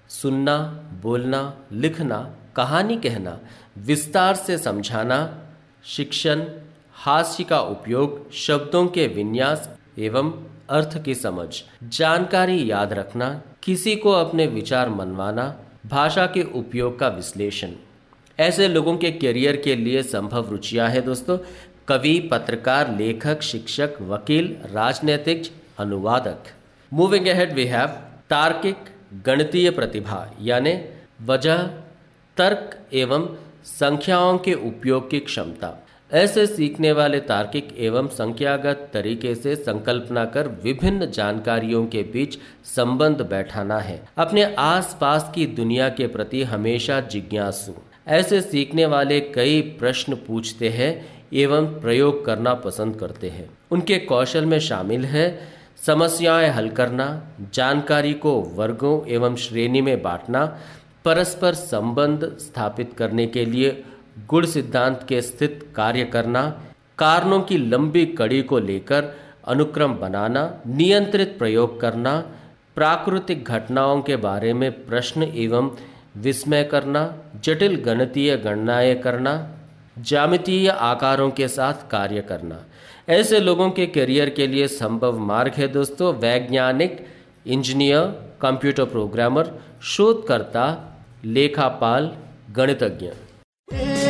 सुनना, बोलना, लिखना, कहानी कहना, विस्तार से समझाना, शिक्षण, हास्य का उपयोग, शब्दों के विन्यास एवं अर्थ की समझ, जानकारी याद रखना, किसी को अपने विचार मनवाना, भाषा के उपयोग का विश्लेषण। ऐसे लोगों के करियर के लिए संभव रुचियां हैं दोस्तों: कवि, पत्रकार, लेखक, शिक्षक, वकील, राजनीतिक, अनुवादक। मूविंग अहेड वी हैव तार्किक गणितीय प्रतिभा, यानी वजह, तर्क एवं संख्याओं के उपयोग की क्षमता। ऐसे सीखने वाले तार्किक एवं संख्यागत तरीके से संकल्पना कर विभिन्न जानकारियों के बीच संबंध बैठाना है। अपने आसपास की दुनिया के प्रति हमेशा जिज्ञासु। ऐसे सीखने वाले कई प्रश्न पूछते हैं एवं प्रयोग करना पसंद करते हैं। उनके कौशल में शामिल है समस्याएं हल करना, जानकारी को वर्गों एवं श्रेणी में बांटना, परस्पर संबंध स्थापित करने के लिए गुण सिद्धांत के स्थित कार्य करना, कारणों की लंबी कड़ी को लेकर अनुक्रम बनाना, नियंत्रित प्रयोग करना, प्राकृतिक घटनाओं के बारे में प्रश्न एवं विस्मय करना, जटिल गणितीय गणनाएं करना, ज्यामितीय आकारों के साथ कार्य करना। ऐसे लोगों के करियर के लिए संभव मार्ग है दोस्तों: वैज्ञानिक, इंजीनियर, कंप्यूटर प्रोग्रामर, शोधकर्ता, लेखापाल, गणितज्ञ।